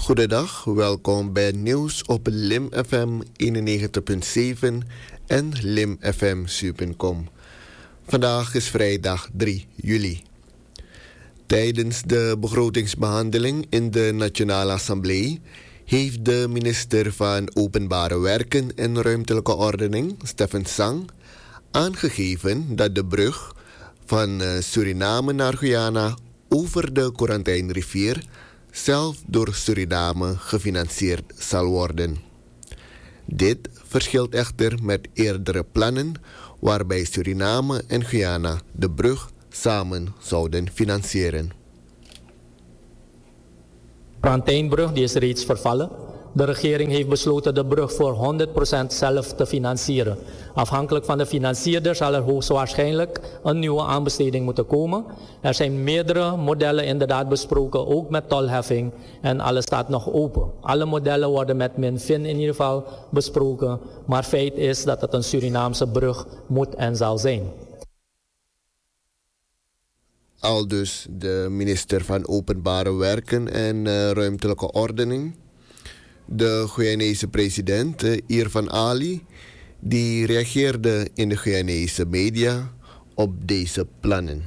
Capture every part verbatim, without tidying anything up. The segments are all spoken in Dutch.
Goedendag, welkom bij nieuws op Lim F M eenennegentig punt zeven en lim f m zeven punt com. Vandaag is vrijdag drie juli. Tijdens de begrotingsbehandeling in de Nationale Assemblée heeft de minister van Openbare Werken en Ruimtelijke Ordening, Stefan Sang, aangegeven dat de brug van Suriname naar Guyana over de Korantijnrivier zelf door Suriname gefinancierd zal worden. Dit verschilt echter met eerdere plannen waarbij Suriname en Guyana de brug samen zouden financieren. De Korantijnbrug die is reeds vervallen. De regering heeft besloten de brug voor honderd procent zelf te financieren. Afhankelijk van de financierder zal er hoogstwaarschijnlijk een nieuwe aanbesteding moeten komen. Er zijn meerdere modellen inderdaad besproken, ook met tolheffing, en alles staat nog open. Alle modellen worden met Minfin in ieder geval besproken, maar feit is dat het een Surinaamse brug moet en zal zijn. Aldus de minister van Openbare Werken en uh, Ruimtelijke Ordening. De Guyanese president, uh, Irfaan Ali, die reageerde in de Guyanese media op deze plannen.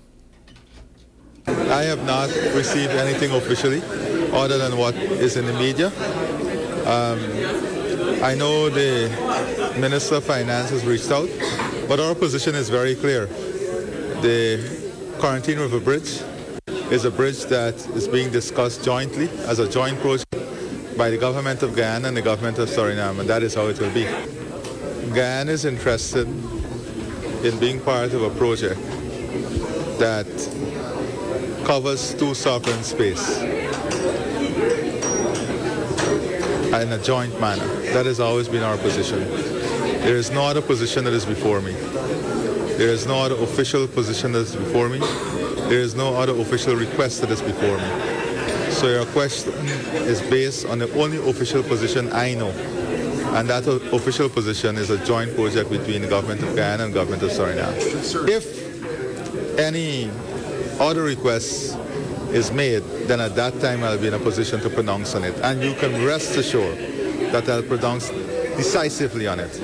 I have not received anything officially other than what is in the media. Um, I know the Minister of Finance has reached out, but our position is very clear. The Quarantine River Bridge is a bridge that is being discussed jointly as a joint project by the government of Guyana and the government of Suriname, and that is how it will be. Guyana is interested in being part of a project that covers two sovereign space in a joint manner. That has always been our position. There is no other position that is before me. There is no other official position that is before me. There is no other official request that is before me. So your question is based on the only official position I know. And that official position is a joint project between the government of Guyana and the government of Suriname. If any other request is made, then at that time I'll be in a position to pronounce on it. And you can rest assured that I'll pronounce decisively on it.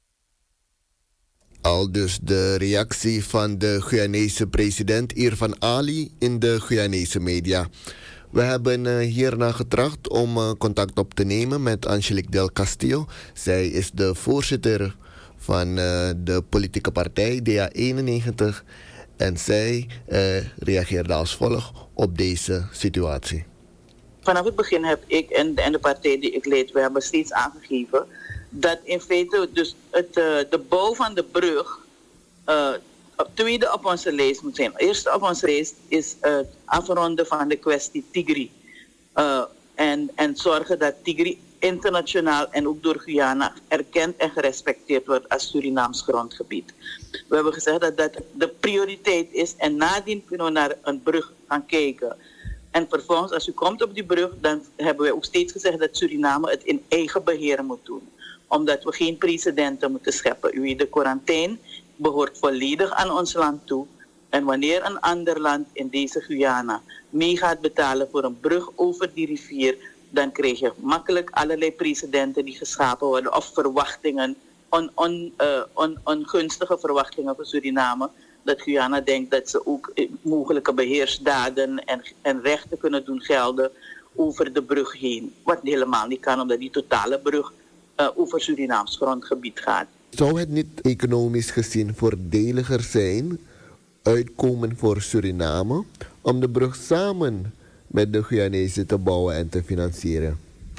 Aldus de reactie van de Guyanese president Irfaan Ali in de Guyanese media. We hebben uh, hierna getracht om uh, contact op te nemen met Angelique Del Castillo. Zij is de voorzitter van uh, de politieke partij D A eenennegentig. En zij uh, reageerde als volgt op deze situatie. Vanaf het begin heb ik en de, en de partij die ik leid, we hebben steeds aangegeven dat in feite dus het, uh, de bouw van de brug uh, op tweede op onze lijst moet zijn. Eerste op onze lijst is het uh, afronden van de kwestie Tigri. Uh, en, en zorgen dat Tigri internationaal en ook door Guyana erkend en gerespecteerd wordt als Surinaams grondgebied. We hebben gezegd dat dat de prioriteit is en nadien kunnen we naar een brug gaan kijken. En vervolgens, als u komt op die brug, dan hebben we ook steeds gezegd dat Suriname het in eigen beheer moet doen. Omdat we geen precedenten moeten scheppen. U weet, de quarantaine behoort volledig aan ons land toe. En wanneer een ander land in deze Guyana mee gaat betalen voor een brug over die rivier, dan krijg je makkelijk allerlei precedenten die geschapen worden of verwachtingen, on, on, uh, on, ongunstige verwachtingen voor Suriname. Dat Guyana denkt dat ze ook mogelijke beheersdaden en, en rechten kunnen doen gelden over de brug heen. Wat helemaal niet kan, omdat die totale brug uh, over Surinaams grondgebied gaat. Zou het niet economisch gezien voordeliger zijn, uitkomen voor Suriname, om de brug samen met de Guyanese te bouwen en te financieren?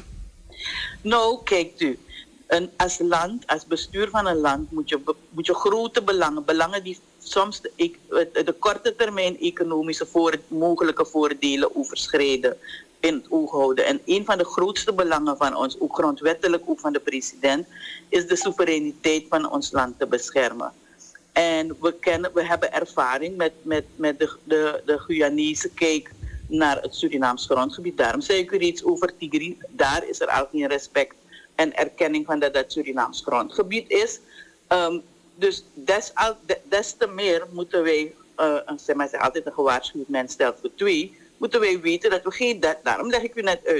Nou, kijkt u. En als land, als bestuur van een land, moet je, moet je grote belangen, belangen die soms de, de korte termijn economische voor, mogelijke voordelen overschrijden, in het oog houden. En een van de grootste belangen van ons, ook grondwettelijk, ook van de president, is de soevereiniteit van ons land te beschermen. En we, kennen, we hebben ervaring met, met, met de, de, de Guyanese kijk naar het Surinaams grondgebied. Daarom zei ik u iets over Tigri. Daar is er al geen respect en erkenning van dat dat Surinaams grondgebied is. Um, dus des, al, des te meer moeten wij, uh, zeg maar, altijd een gewaarschuwd mens stelt voor twee, moeten wij weten dat we geen, dat, daarom leg ik u net uit,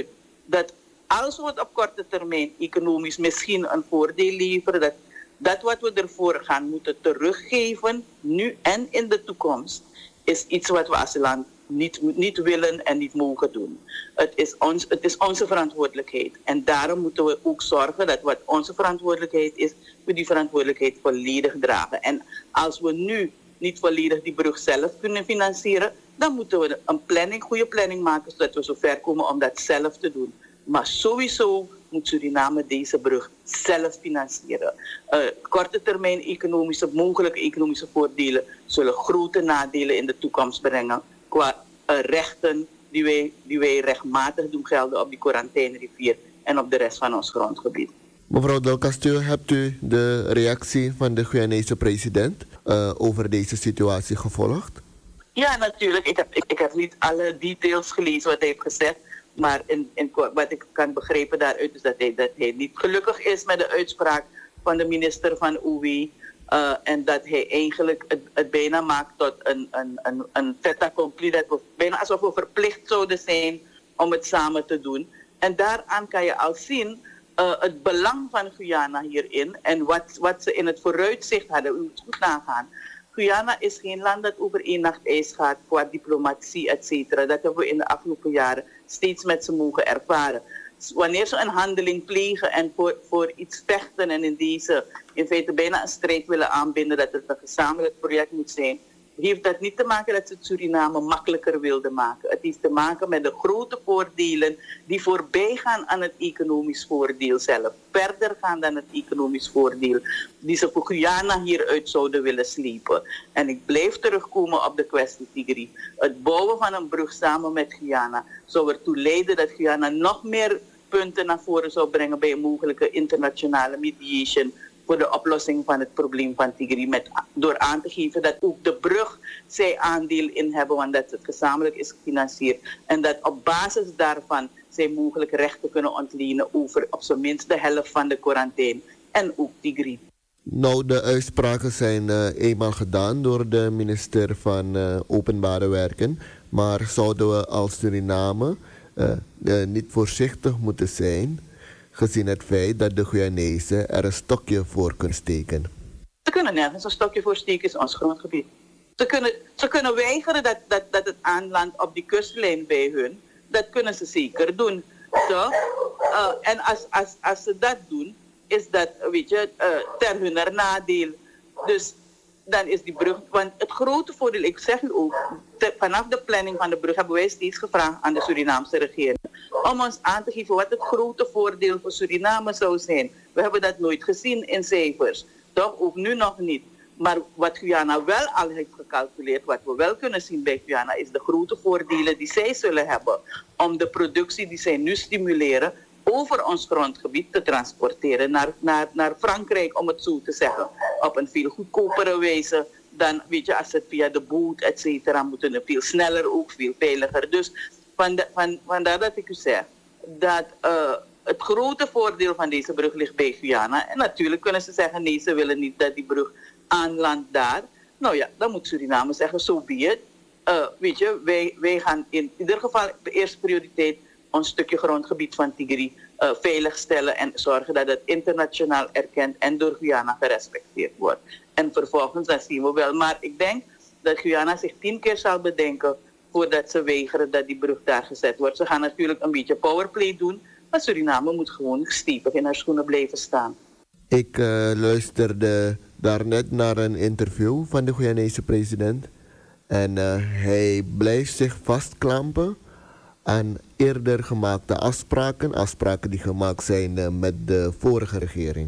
dat als we het op korte termijn economisch misschien een voordeel leveren, dat, dat wat we ervoor gaan moeten teruggeven, nu en in de toekomst, is iets wat we als land niet, niet willen en niet mogen doen. Het is, ons, het is onze verantwoordelijkheid. En daarom moeten we ook zorgen dat wat onze verantwoordelijkheid is, we die verantwoordelijkheid volledig dragen. En als we nu niet volledig die brug zelf kunnen financieren, dan moeten we een planning, goede planning maken, zodat we zover komen om dat zelf te doen. Maar sowieso moet Suriname deze brug zelf financieren. Uh, korte termijn economische, mogelijke economische voordelen zullen grote nadelen in de toekomst brengen qua uh, rechten die wij, die wij rechtmatig doen gelden op die Quarantijnrivier en op de rest van ons grondgebied. Mevrouw Del Castillo, hebt u de reactie van de Guyanese president uh, over deze situatie gevolgd? Ja, natuurlijk. Ik heb, ik, ik heb niet alle details gelezen wat hij heeft gezegd. Maar in, in, wat ik kan begrijpen daaruit is dat hij, dat hij niet gelukkig is met de uitspraak van de minister van O W. Uh, en dat hij eigenlijk het, het bijna maakt tot een, een, een, een fait accompli. Dat we bijna alsof we verplicht zouden zijn om het samen te doen. En daaraan kan je al zien uh, het belang van Guyana hierin. En wat, wat ze in het vooruitzicht hadden. U moet goed nagaan. Guyana is geen land dat over één nacht ijs gaat qua diplomatie, et cetera. Dat hebben we in de afgelopen jaren steeds met ze mogen ervaren. Wanneer ze een handeling plegen en voor, voor iets vechten en in deze in feite bijna een strijd willen aanbinden dat het een gezamenlijk project moet zijn, heeft dat niet te maken dat ze het Suriname makkelijker wilden maken. Het heeft te maken met de grote voordelen die voorbij gaan aan het economisch voordeel zelf. Verder gaan dan het economisch voordeel die ze voor Guyana hieruit zouden willen slepen. En ik blijf terugkomen op de kwestie Tigri. Het bouwen van een brug samen met Guyana zou ertoe leiden dat Guyana nog meer punten naar voren zou brengen bij een mogelijke internationale mediation voor de oplossing van het probleem van Tigri. Met, door aan te geven dat ook de brug zij aandeel in hebben, want dat het gezamenlijk is gefinancierd. En dat op basis daarvan zij mogelijk rechten kunnen ontlenen over op zijn minst de helft van de quarantaine en ook Tigri. Nou, de uitspraken zijn uh, eenmaal gedaan door de minister van uh, Openbare Werken. Maar zouden we als Suriname uh, uh, niet voorzichtig moeten zijn, gezien het feit dat de Guyanese er een stokje voor kunnen steken? Ze kunnen nergens een stokje voor steken, is ons grondgebied. Ze kunnen, ze kunnen weigeren dat, dat, dat het aanlandt op die kustlijn bij hun. Dat kunnen ze zeker doen. Zo? Uh, en als, als, als ze dat doen, is dat, weet je, uh, ter hunner nadeel. Dus dan is die brug, want het grote voordeel, ik zeg u ook, te, vanaf de planning van de brug hebben wij steeds gevraagd aan de Surinaamse regering om ons aan te geven wat het grote voordeel voor Suriname zou zijn. We hebben dat nooit gezien in cijfers, toch? Ook nu nog niet. Maar wat Guyana wel al heeft gecalculeerd, wat we wel kunnen zien bij Guyana, is de grote voordelen die zij zullen hebben om de productie die zij nu stimuleren over ons grondgebied te transporteren naar, naar, naar Frankrijk, om het zo te zeggen. Op een veel goedkopere wijze dan, weet je, als het via de boot, et cetera, moeten veel sneller ook, veel veiliger. Dus van de, van, vandaar dat ik u zeg dat uh, het grote voordeel van deze brug ligt bij Guyana. En natuurlijk kunnen ze zeggen, nee, ze willen niet dat die brug aanlandt daar. Nou ja, dan moet Suriname zeggen, so be it. Uh, weet je, wij, wij gaan in ieder geval de eerste prioriteit ons stukje grondgebied van Tigri uh, veiligstellen en zorgen dat het internationaal erkend en door Guyana gerespecteerd wordt. En vervolgens, dat zien we wel. Maar ik denk dat Guyana zich tien keer zal bedenken voordat ze weigeren dat die brug daar gezet wordt. Ze gaan natuurlijk een beetje powerplay doen, maar Suriname moet gewoon stevig in haar schoenen blijven staan. Ik uh, luisterde daarnet naar een interview van de Guyanese president. En uh, hij blijft zich vastklampen aan eerder gemaakte afspraken. Afspraken die gemaakt zijn uh, met de vorige regering.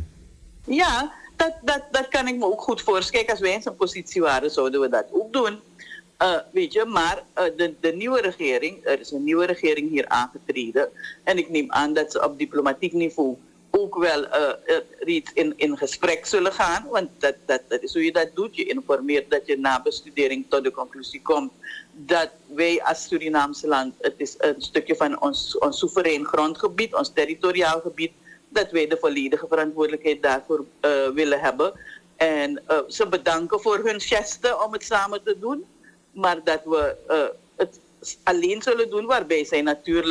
Ja, dat, dat, dat kan ik me ook goed voorstellen. Kijk, als wij in zijn positie waren, zouden we dat ook doen. Uh, weet je, maar uh, de, de nieuwe regering, er is een nieuwe regering hier aangetreden. En ik neem aan dat ze op diplomatiek niveau ook wel uh, uh, in, in gesprek zullen gaan. Want dat, dat, dat is hoe je dat doet. Je informeert dat je na bestudering tot de conclusie komt dat wij als Surinaamse land, het is een stukje van ons, ons soeverein grondgebied, ons territoriaal gebied, dat wij de volledige verantwoordelijkheid daarvoor uh, willen hebben. En uh, ze bedanken voor hun geste om het samen te doen. Maar dat we uh, het alleen zullen doen, waarbij zij natuurlijk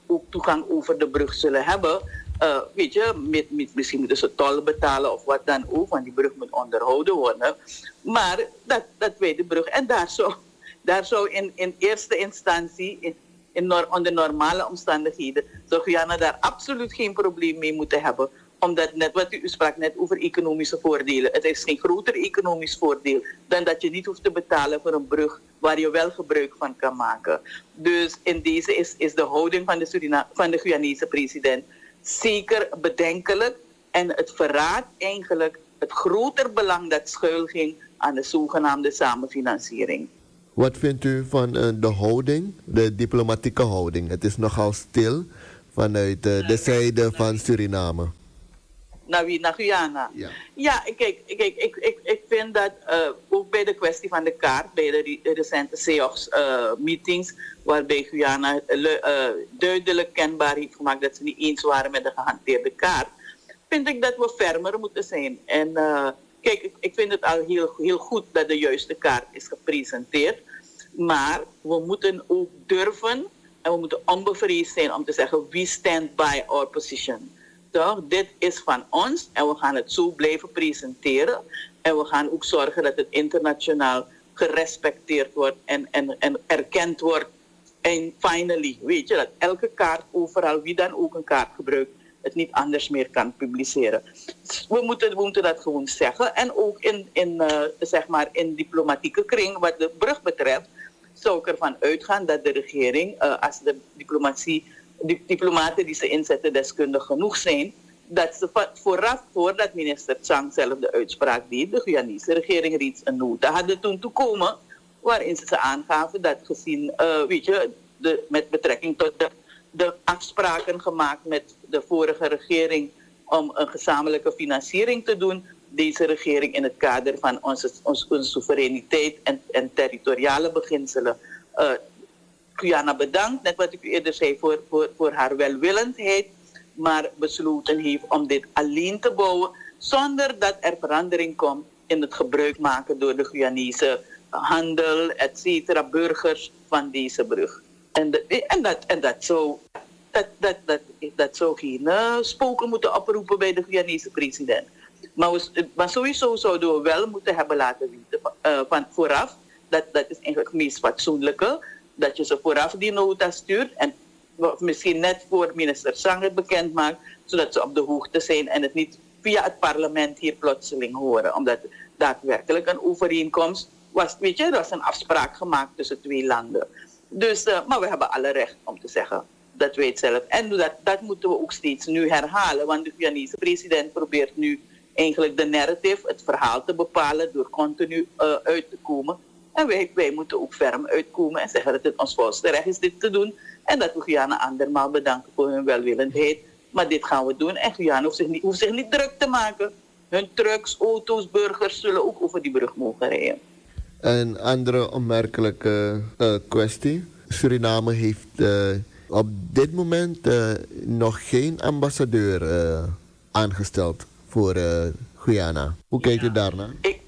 ook toegang over de brug zullen hebben. Uh, weet je, met, met, misschien moeten ze tol betalen of wat dan ook, want die brug moet onderhouden worden. Maar dat, dat weet de brug. En daar zou, daar zou in, in eerste instantie, in, in, onder normale omstandigheden, zou Guyana daar absoluut geen probleem mee moeten hebben. Omdat net wat u sprak net over economische voordelen. Het is geen groter economisch voordeel dan dat je niet hoeft te betalen voor een brug waar je wel gebruik van kan maken. Dus in deze is, is de houding van de, Surina- van de Guyanese president zeker bedenkelijk. En het verraadt eigenlijk het groter belang dat schuil ging aan de zogenaamde samenfinanciering. Wat vindt u van uh, de houding, de diplomatieke houding? Het is nogal stil vanuit uh, de zijde van Suriname. Naar wie? Naar Guyana? Ja, ja kijk, kijk ik, ik, ik vind dat uh, ook bij de kwestie van de kaart, bij de re- recente C E O X-meetings, uh, waarbij Guyana uh, uh, duidelijk kenbaar heeft gemaakt dat ze niet eens waren met de gehanteerde kaart, vind ik dat we fermer moeten zijn. En uh, kijk, ik, ik vind het al heel, heel goed dat de juiste kaart is gepresenteerd, maar we moeten ook durven en we moeten onbevreesd zijn om te zeggen, we stand by our position. Toch? Dit is van ons en we gaan het zo blijven presenteren. En we gaan ook zorgen dat het internationaal gerespecteerd wordt en, en, en erkend wordt. En finally, weet je, dat elke kaart overal, wie dan ook een kaart gebruikt, het niet anders meer kan publiceren. We moeten, we moeten dat gewoon zeggen. En ook in, in, uh, zeg maar in diplomatieke kring, wat de brug betreft, zou ik ervan uitgaan dat de regering, uh, als de diplomatie... Die diplomaten die ze inzetten deskundig genoeg zijn, dat ze vooraf, voordat minister Chang zelf de uitspraak deed, de Guyanese regering reeds een nota hadden toen toekomen, waarin ze aangaven dat gezien, uh, weet je, de, met betrekking tot de, de afspraken gemaakt met de vorige regering om een gezamenlijke financiering te doen, deze regering in het kader van onze, onze, onze soevereiniteit en, en territoriale beginselen uh, Guyana bedankt, net wat ik u eerder zei, voor, voor, voor haar welwillendheid, maar besloten heeft om dit alleen te bouwen, zonder dat er verandering komt in het gebruik maken door de Guyanese handel, et cetera, burgers van deze brug. En, de, en, dat, en dat, zou, dat, dat, dat, dat zou geen uh, spoken moeten oproepen bij de Guyanese president. Maar, we, maar sowieso zouden we wel moeten hebben laten weten uh, van vooraf, dat, dat is eigenlijk het meest fatsoenlijke, dat je ze vooraf die nota stuurt en misschien net voor minister Chang het bekend maakt, zodat ze op de hoogte zijn en het niet via het parlement hier plotseling horen. Omdat daadwerkelijk een overeenkomst was, weet je, er was een afspraak gemaakt tussen twee landen. Dus, uh, maar we hebben alle recht om te zeggen, dat weet zelf. En dat, dat moeten we ook steeds nu herhalen, want de Guyanese president probeert nu eigenlijk de narrative, het verhaal te bepalen door continu uh, uit te komen. En wij, wij moeten ook ferm uitkomen en zeggen dat het ons volste recht is dit te doen. En dat we Guyana andermaal bedanken voor hun welwillendheid. Maar dit gaan we doen en Guyana hoeft zich niet, hoeft zich niet druk te maken. Hun trucks, auto's, burgers zullen ook over die brug mogen rijden. Een andere opmerkelijke uh, kwestie. Suriname heeft uh, op dit moment uh, nog geen ambassadeur uh, aangesteld voor uh, Guyana. Hoe kijkt ja. u daarnaar? Ik,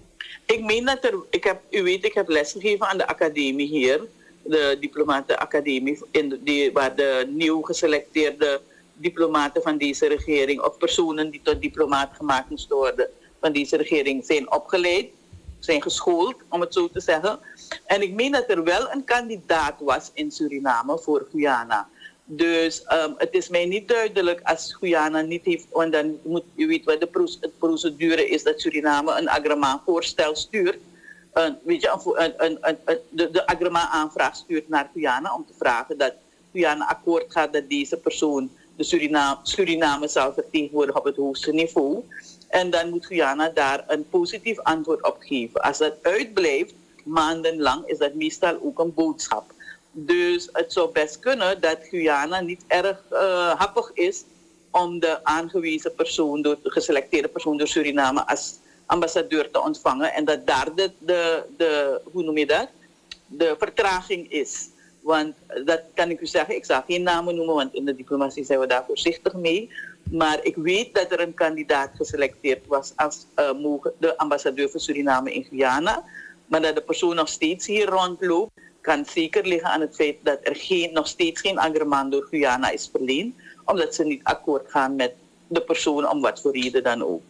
ik meen dat er, ik heb, u weet, ik heb lesgegeven aan de academie hier, de diplomatenacademie, in de, die, waar de nieuw geselecteerde diplomaten van deze regering, of personen die tot diplomaat gemaakt moesten worden van deze regering, zijn opgeleid, zijn geschoold, om het zo te zeggen. En ik meen dat er wel een kandidaat was in Suriname voor Guyana. Dus um, het is mij niet duidelijk als Guyana niet heeft, want dan moet u weten wat de pro- het procedure is, dat Suriname een agreement-voorstel stuurt. Uh, weet je, een, een, een, een, de, de agreement-aanvraag stuurt naar Guyana om te vragen dat Guyana akkoord gaat dat deze persoon de Suriname, Suriname zal vertegenwoordigen op het hoogste niveau. En dan moet Guyana daar een positief antwoord op geven. Als dat uitblijft, maandenlang, is dat meestal ook een boodschap. Dus het zou best kunnen dat Guyana niet erg uh, happig is om de aangewezen persoon, door, de geselecteerde persoon door Suriname als ambassadeur te ontvangen. En dat daar de, de, de, hoe noem je dat? De vertraging is. Want dat kan ik u zeggen, ik zal geen namen noemen, want in de diplomatie zijn we daar voorzichtig mee. Maar ik weet dat er een kandidaat geselecteerd was als uh, de ambassadeur van Suriname in Guyana. Maar dat de persoon nog steeds hier rondloopt. kan zeker liggen aan het feit dat er geen, nog steeds geen agrement door Guyana is verleend, omdat ze niet akkoord gaan met de persoon om wat voor reden dan ook.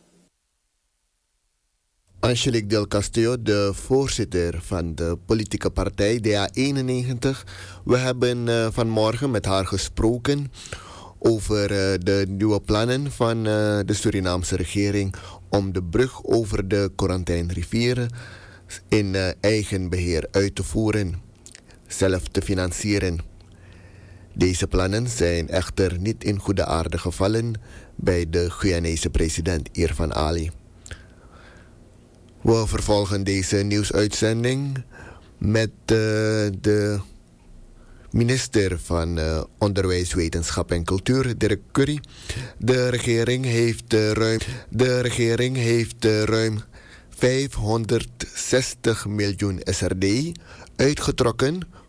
Angelique Del Castillo, de voorzitter van de politieke partij D A eenennegentig. We hebben uh, vanmorgen met haar gesproken over uh, de nieuwe plannen van uh, de Surinaamse regering om de brug over de Korantijnrivier in uh, eigen beheer uit te voeren, zelf te financieren. Deze plannen zijn echter niet in goede aarde gevallen bij de Guyanese president Irfaan Ali. We vervolgen deze nieuwsuitzending met uh, de minister van uh, Onderwijs, Wetenschap en Cultuur, Dirk Currie. De regering heeft, uh, ruim, de regering heeft uh, ruim vijfhonderdzestig miljoen S R D uitgetrokken